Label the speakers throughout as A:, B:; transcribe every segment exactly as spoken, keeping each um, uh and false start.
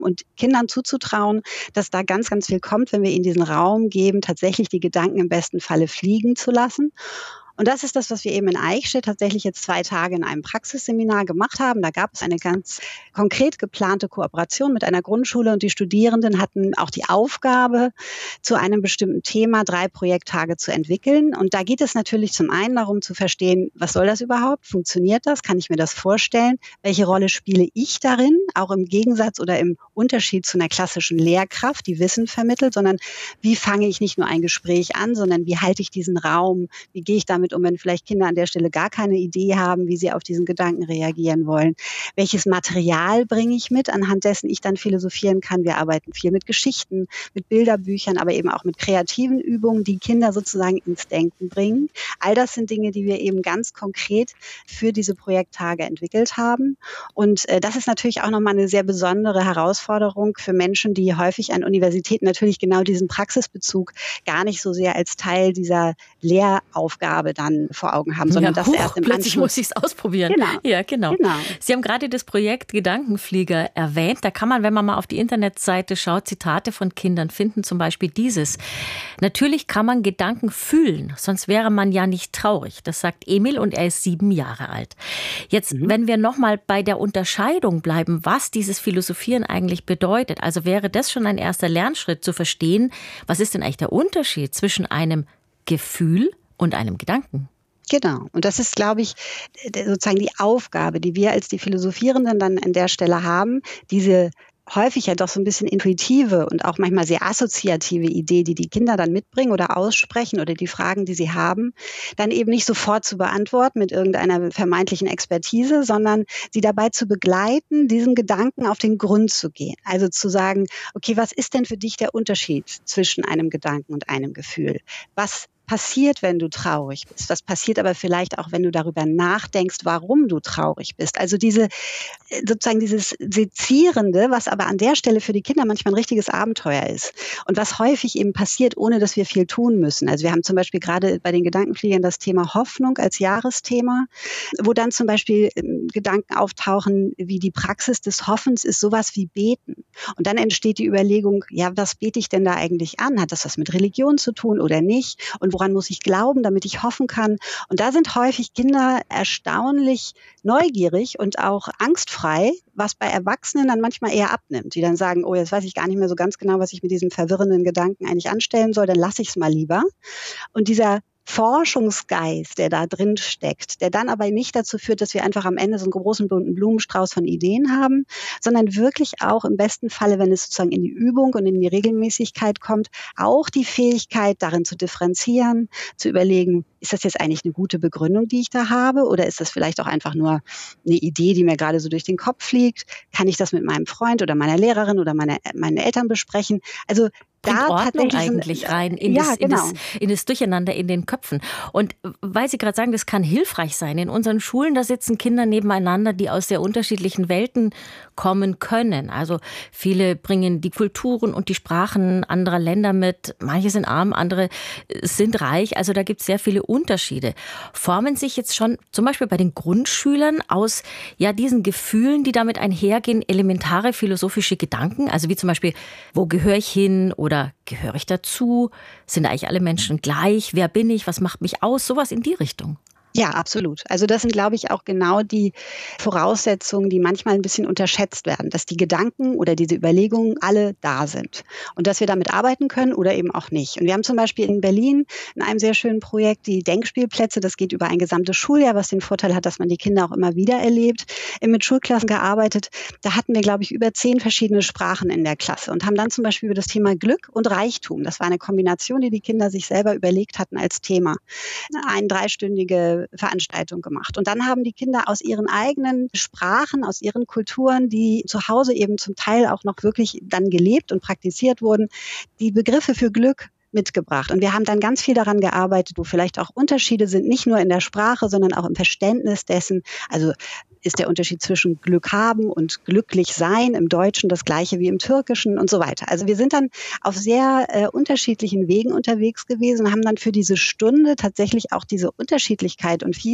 A: und Kindern zuzutrauen, dass da ganz, ganz viel kommt, wenn wir ihnen diesen Raum geben, tatsächlich die Gedanken im besten Falle fliegen zu lassen. Und das ist das, was wir eben in Eichstätt tatsächlich jetzt zwei Tage in einem Praxisseminar gemacht haben. Da gab es eine ganz konkret geplante Kooperation mit einer Grundschule und die Studierenden hatten auch die Aufgabe, zu einem bestimmten Thema drei Projekttage zu entwickeln. Und da geht es natürlich zum einen darum zu verstehen, was soll das überhaupt? Funktioniert das? Kann ich mir das vorstellen? Welche Rolle spiele ich darin? Auch im Gegensatz oder im Unterschied zu einer klassischen Lehrkraft, die Wissen vermittelt, sondern wie fange ich nicht nur ein Gespräch an, sondern wie halte ich diesen Raum? Wie gehe ich damit um, wenn vielleicht Kinder an der Stelle gar keine Idee haben, wie sie auf diesen Gedanken reagieren wollen? Welches Material bringe ich mit, anhand dessen ich dann philosophieren kann? Wir arbeiten viel mit Geschichten, mit Bilderbüchern, aber eben auch mit kreativen Übungen, die Kinder sozusagen ins Denken bringen. All das sind Dinge, die wir eben ganz konkret für diese Projekttage entwickelt haben. Und äh, das ist natürlich auch nochmal eine sehr besondere Herausforderung für Menschen, die häufig an Universitäten natürlich genau diesen Praxisbezug gar nicht so sehr als Teil dieser Lehraufgabe dann vor Augen haben, sondern
B: ja,
A: das
B: huch,
A: erst im
B: plötzlich
A: Anschluss.
B: muss ich es ausprobieren.
A: Genau.
B: Ja, genau.
A: genau.
B: Sie haben gerade das Projekt Gedankenflieger erwähnt. Da kann man, wenn man mal auf die Internetseite schaut, Zitate von Kindern finden, zum Beispiel dieses. Natürlich kann man Gedanken fühlen, sonst wäre man ja nicht traurig. Das sagt Emil und er ist sieben Jahre alt. Jetzt, mhm. wenn wir nochmal bei der Unterscheidung bleiben, was dieses Philosophieren eigentlich bedeutet, also wäre das schon ein erster Lernschritt zu verstehen, was ist denn eigentlich der Unterschied zwischen einem Gefühl und einem Gedanken?
A: Genau. Und das ist, glaube ich, sozusagen die Aufgabe, die wir als die Philosophierenden dann an der Stelle haben, diese häufig ja doch so ein bisschen intuitive und auch manchmal sehr assoziative Idee, die die Kinder dann mitbringen oder aussprechen oder die Fragen, die sie haben, dann eben nicht sofort zu beantworten mit irgendeiner vermeintlichen Expertise, sondern sie dabei zu begleiten, diesen Gedanken auf den Grund zu gehen. Also zu sagen, okay, was ist denn für dich der Unterschied zwischen einem Gedanken und einem Gefühl? Was passiert, wenn du traurig bist? Was passiert aber vielleicht auch, wenn du darüber nachdenkst, warum du traurig bist? Also diese, sozusagen dieses Sezierende, was aber an der Stelle für die Kinder manchmal ein richtiges Abenteuer ist. Und was häufig eben passiert, ohne dass wir viel tun müssen. Also wir haben zum Beispiel gerade bei den Gedankenfliegern das Thema Hoffnung als Jahresthema, wo dann zum Beispiel Gedanken auftauchen, wie die Praxis des Hoffens ist sowas wie Beten. Und dann entsteht die Überlegung, ja, was bete ich denn da eigentlich an? Hat das was mit Religion zu tun oder nicht? Und woran muss ich glauben, damit ich hoffen kann? Und da sind häufig Kinder erstaunlich neugierig und auch angstfrei, was bei Erwachsenen dann manchmal eher abnimmt, die dann sagen, oh, jetzt weiß ich gar nicht mehr so ganz genau, was ich mit diesem verwirrenden Gedanken eigentlich anstellen soll, dann lasse ich es mal lieber. Und dieser Forschungsgeist, der da drin steckt, der dann aber nicht dazu führt, dass wir einfach am Ende so einen großen bunten Blumenstrauß von Ideen haben, sondern wirklich auch im besten Falle, wenn es sozusagen in die Übung und in die Regelmäßigkeit kommt, auch die Fähigkeit darin zu differenzieren, zu überlegen, ist das jetzt eigentlich eine gute Begründung, die ich da habe, oder ist das vielleicht auch einfach nur eine Idee, die mir gerade so durch den Kopf fliegt? Kann ich das mit meinem Freund oder meiner Lehrerin oder meine, meinen Eltern besprechen? Also
B: bringt
A: da
B: Ordnung eigentlich rein in,
A: ja,
B: das, in,
A: genau.
B: das, in das Durcheinander in den Köpfen. Und weil Sie gerade sagen, das kann hilfreich sein. In unseren Schulen, da sitzen Kinder nebeneinander, die aus sehr unterschiedlichen Welten kommen können. Also viele bringen die Kulturen und die Sprachen anderer Länder mit. Manche sind arm, andere sind reich. Also da gibt es sehr viele Unterschiede. Formen sich jetzt schon zum Beispiel bei den Grundschülern aus ja diesen Gefühlen, die damit einhergehen, elementare philosophische Gedanken? Also wie zum Beispiel, wo gehöre ich hin oder Oder gehöre ich dazu? Sind eigentlich alle Menschen gleich? Wer bin ich? Was macht mich aus? Sowas in die Richtung.
A: Ja, absolut. Also das sind, glaube ich, auch genau die Voraussetzungen, die manchmal ein bisschen unterschätzt werden, dass die Gedanken oder diese Überlegungen alle da sind und dass wir damit arbeiten können oder eben auch nicht. Und wir haben zum Beispiel in Berlin in einem sehr schönen Projekt die Denkspielplätze, das geht über ein gesamtes Schuljahr, was den Vorteil hat, dass man die Kinder auch immer wieder erlebt, mit Schulklassen gearbeitet. Da hatten wir, glaube ich, über zehn verschiedene Sprachen in der Klasse und haben dann zum Beispiel über das Thema Glück und Reichtum, das war eine Kombination, die die Kinder sich selber überlegt hatten als Thema, eine dreistündige Veranstaltung gemacht. Und dann haben die Kinder aus ihren eigenen Sprachen, aus ihren Kulturen, die zu Hause eben zum Teil auch noch wirklich dann gelebt und praktiziert wurden, die Begriffe für Glück mitgebracht. Und wir haben dann ganz viel daran gearbeitet, wo vielleicht auch Unterschiede sind, nicht nur in der Sprache, sondern auch im Verständnis dessen. Also ist der Unterschied zwischen Glück haben und glücklich sein im Deutschen das gleiche wie im Türkischen und so weiter. Also wir sind dann auf sehr äh, unterschiedlichen Wegen unterwegs gewesen und haben dann für diese Stunde tatsächlich auch diese Unterschiedlichkeit und Vielfalt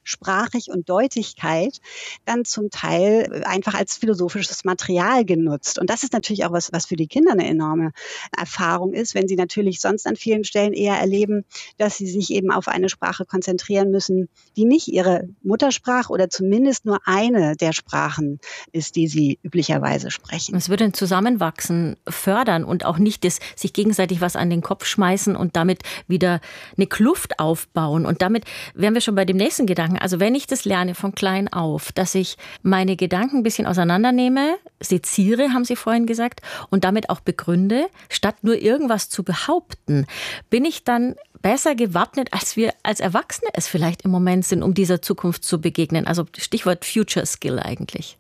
A: sprachig und Deutlichkeit dann zum Teil einfach als philosophisches Material genutzt. Und das ist natürlich auch was, was für die Kinder eine enorme Erfahrung ist, wenn sie natürlich sonst an vielen Stellen eher erleben, dass sie sich eben auf eine Sprache konzentrieren müssen, die nicht ihre Muttersprache oder zumindest nur eine der Sprachen ist, die sie üblicherweise sprechen.
B: Es würde ein Zusammenwachsen fördern und auch nicht das sich gegenseitig was an den Kopf schmeißen und damit wieder eine Kluft aufbauen. Und damit wären wir schon bei dem nächsten Gedanken. Also wenn ich das lerne von klein auf, dass ich meine Gedanken ein bisschen auseinandernehme, seziere, haben Sie vorhin gesagt, und damit auch begründe, statt nur irgendwas zu behaupten, bin ich dann besser gewappnet, als wir als Erwachsene es vielleicht im Moment sind, um dieser Zukunft zu begegnen. Also Stichwort Future Skill eigentlich.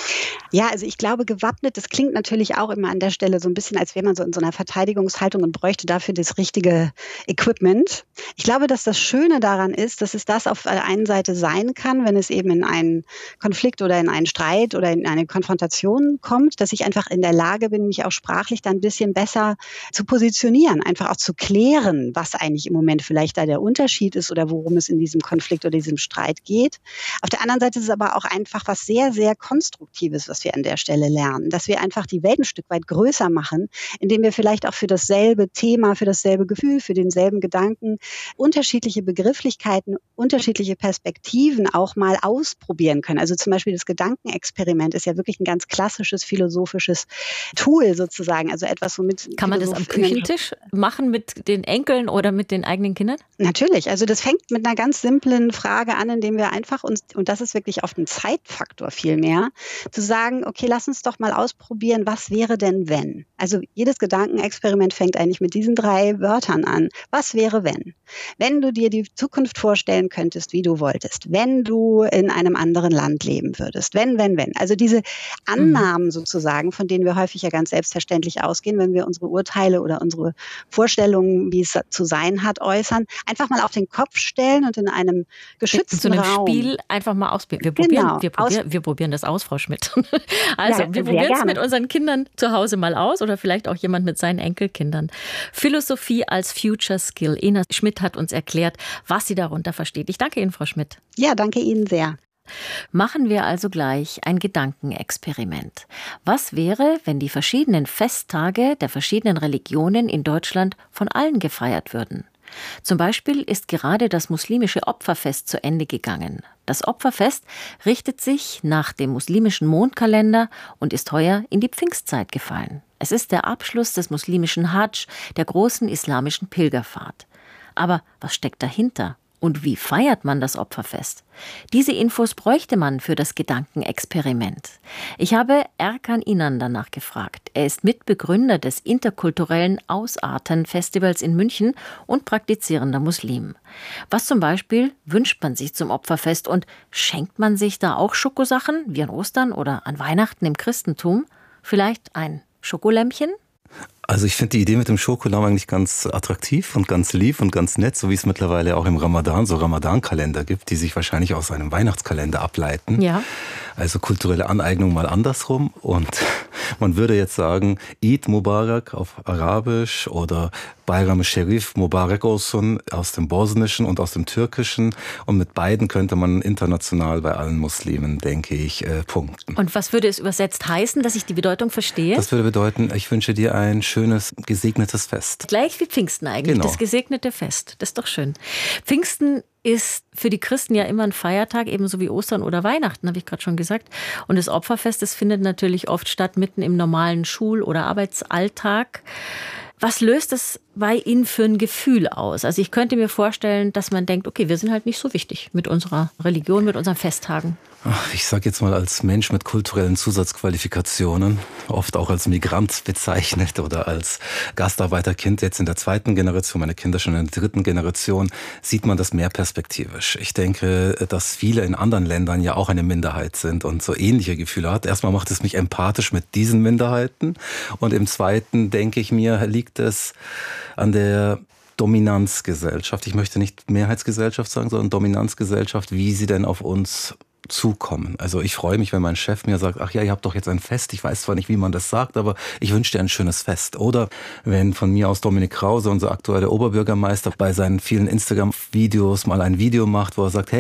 A: Ja, also ich glaube, gewappnet, das klingt natürlich auch immer an der Stelle so ein bisschen, als wäre man so in so einer Verteidigungshaltung und bräuchte dafür das richtige Equipment. Ich glaube, dass das Schöne daran ist, dass es das auf der einen Seite sein kann, wenn es eben in einen Konflikt oder in einen Streit oder in eine Konfrontation kommt, dass ich einfach in der Lage bin, mich auch sprachlich da ein bisschen besser zu positionieren, einfach auch zu klären, was eigentlich im Moment vielleicht da der Unterschied ist oder worum es in diesem Konflikt oder diesem Streit geht. Auf der anderen Seite ist es aber auch einfach was sehr, sehr konstruktives, was wir an der Stelle lernen, dass wir einfach die Welt ein Stück weit größer machen, indem wir vielleicht auch für dasselbe Thema, für dasselbe Gefühl, für denselben Gedanken unterschiedliche Begrifflichkeiten, unterschiedliche Perspektiven auch mal ausprobieren können. Also zum Beispiel das Gedankenexperiment ist ja wirklich ein ganz klassisches philosophisches Tool sozusagen, also etwas, womit
B: kann man das am Küchentisch machen mit den Enkeln oder mit den eigenen Kindern?
A: Natürlich, also das fängt mit einer ganz simplen Frage an, indem wir einfach uns, und das ist wirklich oft ein Zeitfaktor viel mehr, zu sagen, okay, lass uns doch mal ausprobieren, was wäre denn wenn? Also jedes Gedankenexperiment fängt eigentlich mit diesen drei Wörtern an. Was wäre wenn? Wenn du dir die Zukunft vorstellen könntest, wie du wolltest, wenn du in einem anderen Land leben würdest, wenn, wenn, wenn. Also diese Annahmen sozusagen, von denen wir häufig ja ganz selbstverständlich ausgehen, wenn wir unsere Urteile oder unsere Vorstellungen, wie es zu sein hat, äußern, einfach mal auf den Kopf stellen und in einem geschützten
B: Raum. In so einem
A: Raum.
B: Spiel einfach mal ausprobieren. Wir probieren,
A: genau.
B: wir probieren, wir probieren das aus, Frau Schmidt. Also,
A: ja,
B: wir probieren es mit unseren Kindern zu Hause mal aus oder vielleicht auch jemand mit seinen Enkelkindern. Philosophie als Future Skill. Ina Schmidt hat uns erklärt, was sie darunter versteht. Ich danke Ihnen, Frau Schmidt.
A: Ja, danke Ihnen sehr.
B: Machen wir also gleich ein Gedankenexperiment. Was wäre, wenn die verschiedenen Festtage der verschiedenen Religionen in Deutschland von allen gefeiert würden? Zum Beispiel ist gerade das muslimische Opferfest zu Ende gegangen. Das Opferfest richtet sich nach dem muslimischen Mondkalender und ist heuer in die Pfingstzeit gefallen. Es ist der Abschluss des muslimischen Hadsch, der großen islamischen Pilgerfahrt. Aber was steckt dahinter? Und wie feiert man das Opferfest? Diese Infos bräuchte man für das Gedankenexperiment. Ich habe Erkan Inan danach gefragt. Er ist Mitbegründer des interkulturellen Ausarten-Festivals in München und praktizierender Muslim. Was zum Beispiel wünscht man sich zum Opferfest und schenkt man sich da auch Schokosachen, wie an Ostern oder an Weihnachten im Christentum? Vielleicht ein Schokolämmchen?
C: Also ich finde die Idee mit dem Schokolamm eigentlich ganz attraktiv und ganz lieb und ganz nett, so wie es mittlerweile auch im Ramadan so Ramadan-Kalender gibt, die sich wahrscheinlich aus einem Weihnachtskalender ableiten.
B: Ja.
C: Also kulturelle Aneignung mal andersrum. Und man würde jetzt sagen, Eid Mubarak auf Arabisch oder Bayram Sherif Mubarak olsun aus dem Bosnischen und aus dem Türkischen. Und mit beiden könnte man international bei allen Muslimen, denke ich, äh, punkten.
B: Und was würde es übersetzt heißen, dass ich die Bedeutung verstehe?
C: Das würde bedeuten, ich wünsche dir ein schönes, gesegnetes Fest.
B: Gleich wie Pfingsten eigentlich,
C: genau.
B: Das gesegnete Fest. Das ist doch schön. Pfingsten ist für die Christen ja immer ein Feiertag, ebenso wie Ostern oder Weihnachten, habe ich gerade schon gesagt. Und das Opferfest, das findet natürlich oft statt mitten im normalen Schul- oder Arbeitsalltag. Was löst es bei Ihnen für ein Gefühl aus? Also ich könnte mir vorstellen, dass man denkt, okay, wir sind halt nicht so wichtig mit unserer Religion, mit unseren Festtagen.
C: Ich sage jetzt mal als Mensch mit kulturellen Zusatzqualifikationen, oft auch als Migrant bezeichnet oder als Gastarbeiterkind, jetzt in der zweiten Generation, meine Kinder schon in der dritten Generation, sieht man das mehr perspektivisch. Ich denke, dass viele in anderen Ländern ja auch eine Minderheit sind und so ähnliche Gefühle hat. Erstmal macht es mich empathisch mit diesen Minderheiten und im Zweiten denke ich mir, liegt es an der Dominanzgesellschaft. Ich möchte nicht Mehrheitsgesellschaft sagen, sondern Dominanzgesellschaft, wie sie denn auf uns zukommen. Also ich freue mich, wenn mein Chef mir sagt, ach ja, ihr habt doch jetzt ein Fest. Ich weiß zwar nicht, wie man das sagt, aber ich wünsche dir ein schönes Fest. Oder wenn von mir aus Dominik Krause, unser aktueller Oberbürgermeister, bei seinen vielen Instagram-Videos mal ein Video macht, wo er sagt, hey,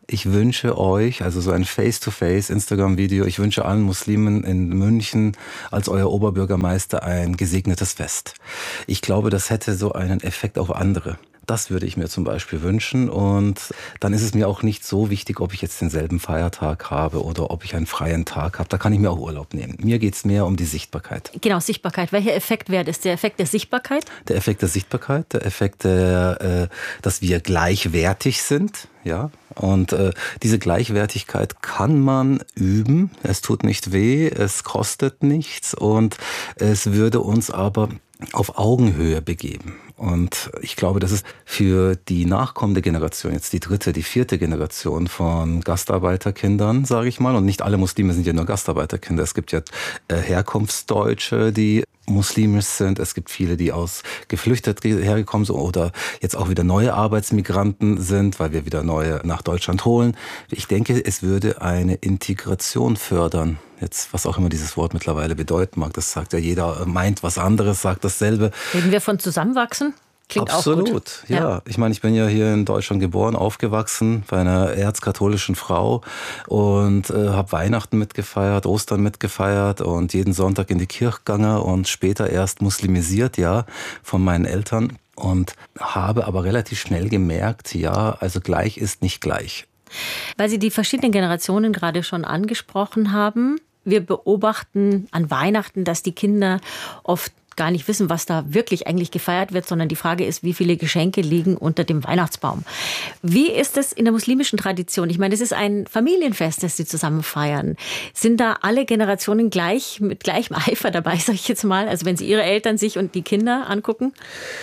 C: Ich wünsche euch, also so ein Face-to-Face Instagram-Video, ich wünsche allen Muslimen in München als euer Oberbürgermeister ein gesegnetes Fest. Ich glaube, das hätte so einen Effekt auf andere. Das würde ich mir zum Beispiel wünschen und dann ist es mir auch nicht so wichtig, ob ich jetzt denselben Feiertag habe oder ob ich einen freien Tag habe. Da kann ich mir auch Urlaub nehmen. Mir geht es mehr um die Sichtbarkeit.
B: Genau, Sichtbarkeit. Welcher Effekt wäre das? Der Effekt der Sichtbarkeit?
C: Der Effekt der Sichtbarkeit, der Effekt, der, äh, dass wir gleichwertig sind. Ja, und äh, diese Gleichwertigkeit kann man üben. Es tut nicht weh, es kostet nichts und es würde uns aber auf Augenhöhe begeben. Und ich glaube, das ist für die nachkommende Generation, jetzt die dritte, die vierte Generation von Gastarbeiterkindern, sage ich mal, und nicht alle Muslime sind ja nur Gastarbeiterkinder. Es gibt ja äh, Herkunftsdeutsche, die muslimisch sind. Es gibt viele, die aus geflüchtet hergekommen sind oder jetzt auch wieder neue Arbeitsmigranten sind, weil wir wieder neue nach Deutschland holen. Ich denke, es würde eine Integration fördern. Jetzt, was auch immer dieses Wort mittlerweile bedeuten mag, das sagt ja jeder, meint was anderes, sagt dasselbe.
B: Reden wir von Zusammenwachsen? Klingt
C: Absolut,
B: auch gut.
C: ja.
B: ja.
C: Ich meine, ich bin ja hier in Deutschland geboren, aufgewachsen bei einer erzkatholischen Frau und äh, habe Weihnachten mitgefeiert, Ostern mitgefeiert und jeden Sonntag in die Kirche gegangen und später erst muslimisiert, ja, von meinen Eltern und habe aber relativ schnell gemerkt, ja, also gleich ist nicht gleich.
B: Weil Sie die verschiedenen Generationen gerade schon angesprochen haben, wir beobachten an Weihnachten, dass die Kinder oft gar nicht wissen, was da wirklich eigentlich gefeiert wird, sondern die Frage ist, wie viele Geschenke liegen unter dem Weihnachtsbaum. Wie ist es in der muslimischen Tradition? Ich meine, es ist ein Familienfest, das Sie zusammen feiern. Sind da alle Generationen gleich mit gleichem Eifer dabei, sage ich jetzt mal? Also wenn Sie Ihre Eltern sich und die Kinder angucken?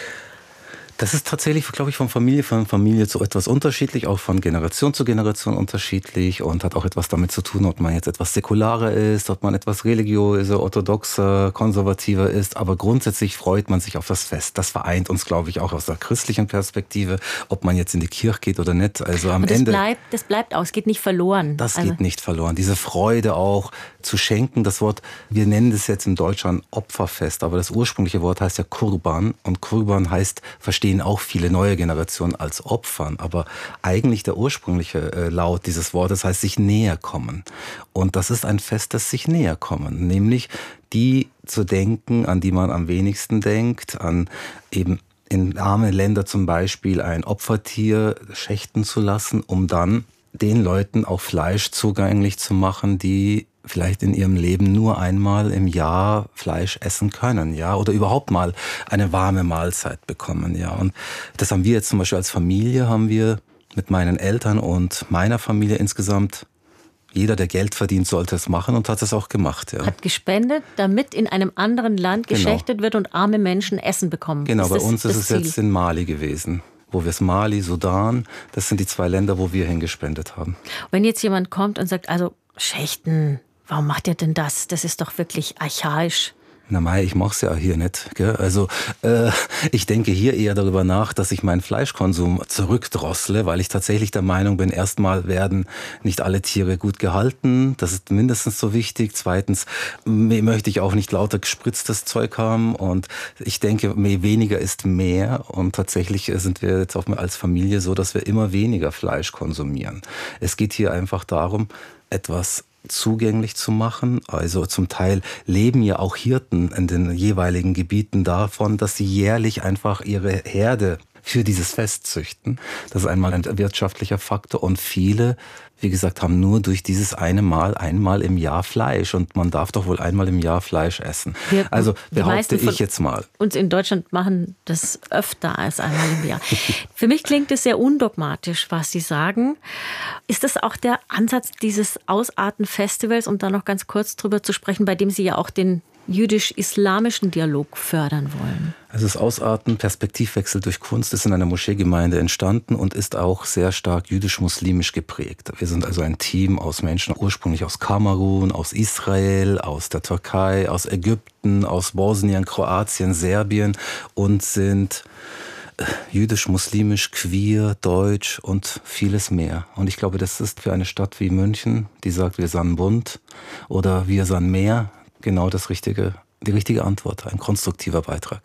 C: Das ist tatsächlich, glaube ich, von Familie von Familie zu etwas unterschiedlich, auch von Generation zu Generation unterschiedlich und hat auch etwas damit zu tun, ob man jetzt etwas säkularer ist, ob man etwas religiöser, orthodoxer, konservativer ist. Aber grundsätzlich freut man sich auf das Fest. Das vereint uns, glaube ich, auch aus der christlichen Perspektive, ob man jetzt in die Kirche geht oder nicht. Also am
B: und das
C: Ende.
B: Bleibt, das bleibt aus, geht nicht verloren.
C: Das
B: also.
C: geht nicht verloren. Diese Freude auch zu schenken. Das Wort, wir nennen das jetzt in Deutschland Opferfest, aber das ursprüngliche Wort heißt ja Kurban und Kurban heißt, verstehen auch viele neue Generationen als Opfern, aber eigentlich der ursprüngliche äh, Laut dieses Wortes heißt sich näher kommen. Und das ist ein Fest, das sich näher kommen, nämlich die zu denken, an die man am wenigsten denkt, an eben in arme Länder zum Beispiel ein Opfertier schächten zu lassen, um dann den Leuten auch Fleisch zugänglich zu machen, die vielleicht in ihrem Leben nur einmal im Jahr Fleisch essen können, ja, oder überhaupt mal eine warme Mahlzeit bekommen, ja. Und das haben wir jetzt zum Beispiel als Familie, haben wir mit meinen Eltern und meiner Familie insgesamt, jeder, der Geld verdient, sollte es machen und hat es auch gemacht, ja.
B: Hat gespendet, damit in einem anderen Land geschächtet genau. wird und arme Menschen Essen bekommen.
C: Genau,
B: ist
C: bei
B: das,
C: uns ist es
B: Ziel?
C: Jetzt in Mali gewesen. Wo wir es Mali, Sudan, das sind die zwei Länder, wo wir hingespendet haben.
B: Wenn jetzt jemand kommt und sagt, also Schächten, warum macht ihr denn das? Das ist doch wirklich archaisch.
C: Na mei, ich mach's ja hier nicht. Gell? Also äh, ich denke hier eher darüber nach, dass ich meinen Fleischkonsum zurückdrossle, weil ich tatsächlich der Meinung bin, erstmal werden nicht alle Tiere gut gehalten. Das ist mindestens so wichtig. Zweitens möchte ich auch nicht lauter gespritztes Zeug haben. Und ich denke, mehr, weniger ist mehr. Und tatsächlich sind wir jetzt auch als Familie so, dass wir immer weniger Fleisch konsumieren. Es geht hier einfach darum, etwas zugänglich zu machen. Also zum Teil leben ja auch Hirten in den jeweiligen Gebieten davon, dass sie jährlich einfach ihre Herde für dieses Fest züchten. Das ist einmal ein wirtschaftlicher Faktor und viele, wie gesagt, haben nur durch dieses eine Mal einmal im Jahr Fleisch und man darf doch wohl einmal im Jahr Fleisch essen. Wir, also behaupte ich jetzt mal.
B: Uns in Deutschland machen das öfter als einmal im Jahr. Für mich klingt es sehr undogmatisch, was Sie sagen. Ist das auch der Ansatz dieses Ausarten-Festivals, um da noch ganz kurz drüber zu sprechen, bei dem Sie ja auch den jüdisch-islamischen Dialog fördern wollen?
C: Also das Ausarten, Perspektivwechsel durch Kunst ist in einer Moscheegemeinde entstanden und ist auch sehr stark jüdisch-muslimisch geprägt. Wir sind also ein Team aus Menschen ursprünglich aus Kamerun, aus Israel, aus der Türkei, aus Ägypten, aus Bosnien, Kroatien, Serbien und sind jüdisch, muslimisch, queer, deutsch und vieles mehr. Und ich glaube, das ist für eine Stadt wie München, die sagt, wir sind bunt oder wir sind mehr, genau das richtige, die richtige Antwort, ein konstruktiver Beitrag.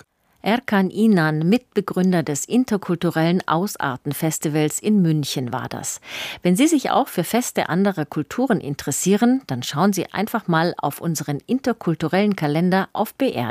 B: Erkan İnan, Mitbegründer des interkulturellen Ausartenfestivals in München war das. Wenn Sie sich auch für Feste anderer Kulturen interessieren, dann schauen Sie einfach mal auf unseren interkulturellen Kalender auf b r punkt de.